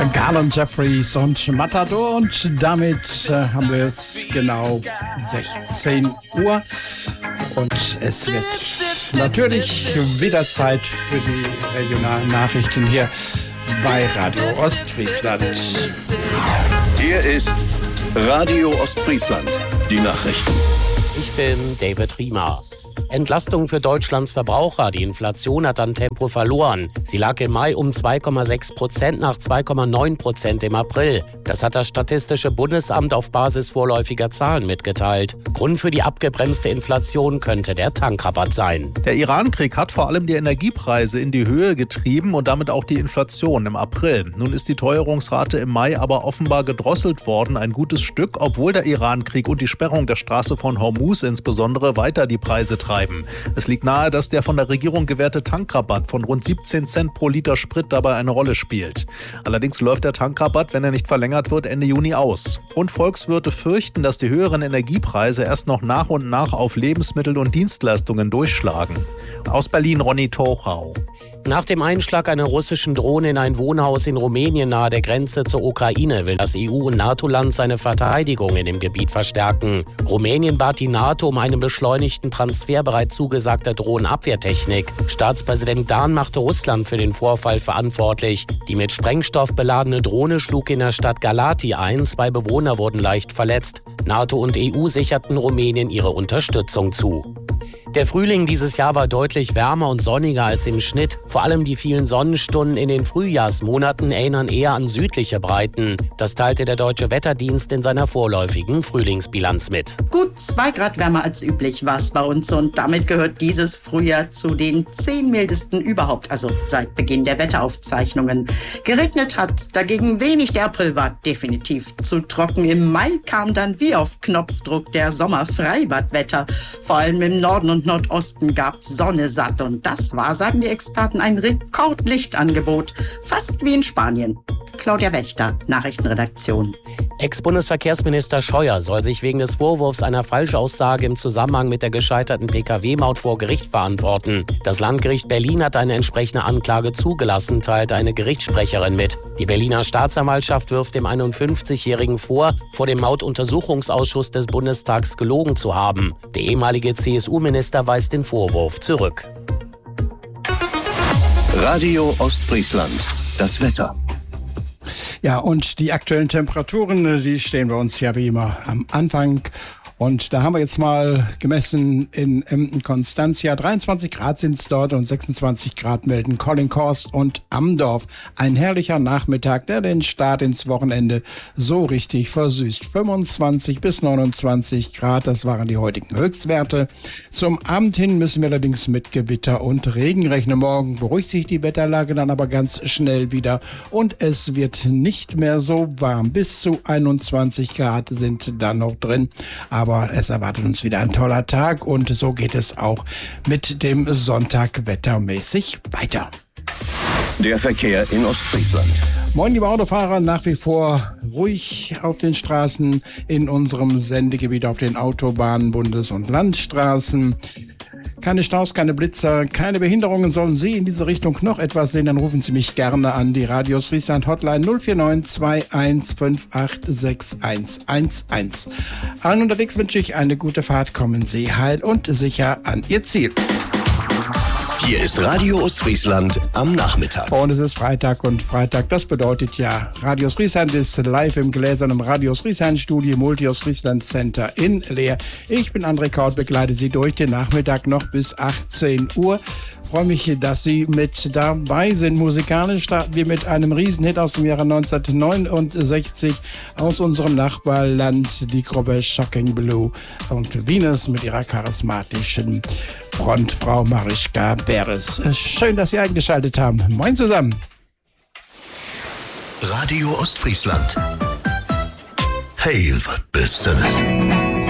Garland Jeffries und Matador, und damit haben wir es genau 16 Uhr und es wird natürlich wieder Zeit für die regionalen Nachrichten hier bei Radio Ostfriesland. Hier ist Radio Ostfriesland, die Nachrichten. Ich bin David Riemer. Entlastung für Deutschlands Verbraucher. Die Inflation hat an Tempo verloren. Sie lag im Mai um 2,6% nach 2,9% im April. Das hat das Statistische Bundesamt auf Basis vorläufiger Zahlen mitgeteilt. Grund für die abgebremste Inflation könnte der Tankrabatt sein. Der Iran-Krieg hat vor allem die Energiepreise in die Höhe getrieben und damit auch die Inflation im April. Nun ist die Teuerungsrate im Mai aber offenbar gedrosselt worden, ein gutes Stück, obwohl der Iran-Krieg und die Sperrung der Straße von Hormuz insbesondere weiter die Preise treiben. Es liegt nahe, dass der von der Regierung gewährte Tankrabatt von rund 17 Cent pro Liter Sprit dabei eine Rolle spielt. Allerdings läuft der Tankrabatt, wenn er nicht verlängert wird, Ende Juni aus. Und Volkswirte fürchten, dass die höheren Energiepreise erst noch nach und nach auf Lebensmittel und Dienstleistungen durchschlagen. Aus Berlin Ronny Tochau. Nach dem Einschlag einer russischen Drohne in ein Wohnhaus in Rumänien nahe der Grenze zur Ukraine will das EU- und NATO-Land seine Verteidigung in dem Gebiet verstärken. Rumänien bat die NATO um einen beschleunigten Transfer bereits zugesagter Drohnenabwehrtechnik. Staatspräsident Dahn machte Russland für den Vorfall verantwortlich. Die mit Sprengstoff beladene Drohne schlug in der Stadt Galati ein. 2 Bewohner wurden leicht verletzt. NATO und EU sicherten Rumänien ihre Unterstützung zu. Der Frühling dieses Jahr war deutlich wärmer und sonniger als im Schnitt. Vor allem die vielen Sonnenstunden in den Frühjahrsmonaten erinnern eher an südliche Breiten. Das teilte der Deutsche Wetterdienst in seiner vorläufigen Frühlingsbilanz mit. Gut 2 Grad wärmer als üblich war es bei uns und damit gehört dieses Frühjahr zu den 10 mildesten überhaupt, also seit Beginn der Wetteraufzeichnungen. Geregnet hat's dagegen wenig, der April war definitiv zu trocken. Im Mai kam dann wie auf Knopfdruck der Sommerfreibadwetter. Vor allem im Norden und Nordosten gab's Sonne satt und das war, sagen die Experten, ein Rekordlichtangebot. Fast wie in Spanien. Claudia Wächter, Nachrichtenredaktion. Ex-Bundesverkehrsminister Scheuer soll sich wegen des Vorwurfs einer Falschaussage im Zusammenhang mit der gescheiterten Pkw-Maut vor Gericht verantworten. Das Landgericht Berlin hat eine entsprechende Anklage zugelassen, teilte eine Gerichtssprecherin mit. Die Berliner Staatsanwaltschaft wirft dem 51-Jährigen vor dem Mautuntersuchungsausschuss des Bundestags gelogen zu haben. Der ehemalige CSU-Minister weist den Vorwurf zurück. Radio Ostfriesland, das Wetter. Ja, und die aktuellen Temperaturen, die stehen bei uns ja wie immer am Anfang. Und da haben wir jetzt mal gemessen in Constantia. 23 Grad sind es dort und 26 Grad melden Collinghorst und Amdorf. Ein herrlicher Nachmittag, der den Start ins Wochenende so richtig versüßt. 25 bis 29 Grad, das waren die heutigen Höchstwerte. Zum Abend hin müssen wir allerdings mit Gewitter und Regen rechnen. Morgen beruhigt sich die Wetterlage dann aber ganz schnell wieder und es wird nicht mehr so warm. Bis zu 21 Grad sind dann noch drin, aber es erwartet uns wieder ein toller Tag und so geht es auch mit dem Sonntag wettermäßig weiter. Der Verkehr in Ostfriesland. Moin, liebe Autofahrer, nach wie vor ruhig auf den Straßen in unserem Sendegebiet auf den Autobahnen, Bundes- und Landstraßen. Keine Staus, keine Blitzer, keine Behinderungen. Sollen Sie in diese Richtung noch etwas sehen, dann rufen Sie mich gerne an. Die Radio Ostfriesland Hotline 049 2158 6111. Allen unterwegs wünsche ich eine gute Fahrt. Kommen Sie heil und sicher an Ihr Ziel. Hier ist Radio Ostfriesland am Nachmittag. Und es ist Freitag und Freitag, das bedeutet ja, Radio Ostfriesland ist live im gläsernen Radio Ostfriesland Studio Multi Ostfriesland Center in Leer. Ich bin André Kaut, begleite Sie durch den Nachmittag noch bis 18 Uhr. Ich freue mich, dass Sie mit dabei sind. Musikalisch starten wir mit einem Riesenhit aus dem Jahre 1969 aus unserem Nachbarland, die Gruppe Shocking Blue und Venus mit ihrer charismatischen Frontfrau Marischka Beres. Schön, dass Sie eingeschaltet haben. Moin zusammen. Radio Ostfriesland. Hey, was bist du?